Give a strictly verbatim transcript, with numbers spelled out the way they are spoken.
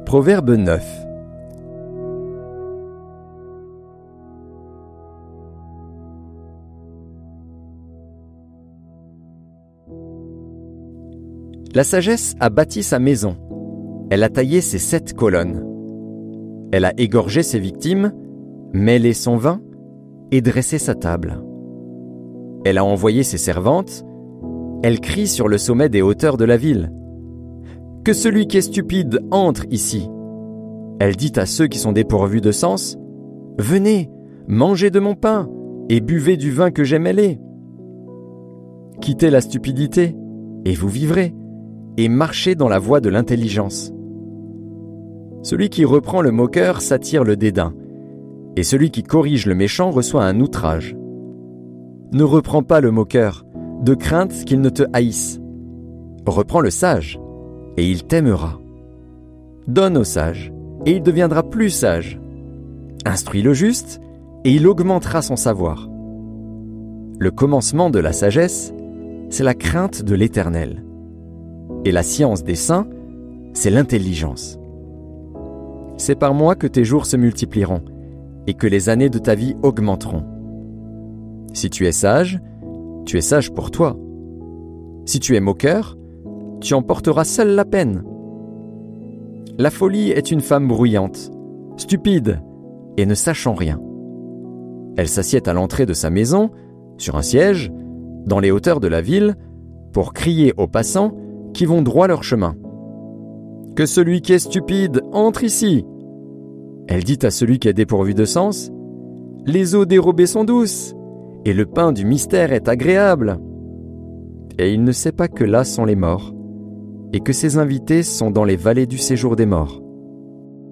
Proverbe neuf. La sagesse a bâti sa maison. Elle a taillé ses sept colonnes. Elle a égorgé ses victimes, mêlé son vin et dressé sa table. Elle a envoyé ses servantes. Elle crie sur le sommet des hauteurs de la ville. Que celui qui est stupide entre ici. Elle dit à ceux qui sont dépourvus de sens, « Venez, mangez de mon pain et buvez du vin que j'ai mêlé. Quittez la stupidité et vous vivrez, et marchez dans la voie de l'intelligence. Celui qui reprend le moqueur s'attire le dédain, et celui qui corrige le méchant reçoit un outrage. Ne reprends pas le moqueur, de crainte qu'il ne te haïsse. Reprends le sage, et il t'aimera. Donne au sage, et il deviendra plus sage. Instruis le juste, et il augmentera son savoir. Le commencement de la sagesse, c'est la crainte de l'Éternel. Et la science des saints, c'est l'intelligence. C'est par moi que tes jours se multiplieront, et que les années de ta vie augmenteront. Si tu es sage, tu es sage pour toi. Si tu es moqueur, tu en porteras seul la peine. La folie est une femme bruyante, stupide et ne sachant rien. Elle s'assied à l'entrée de sa maison, sur un siège, dans les hauteurs de la ville, pour crier aux passants qui vont droit leur chemin. « Que celui qui est stupide entre ici !» Elle dit à celui qui est dépourvu de sens, « Les eaux dérobées sont douces, et le pain du mystère est agréable. » Et il ne sait pas que là sont les morts, et que ses invités sont dans les vallées du séjour des morts.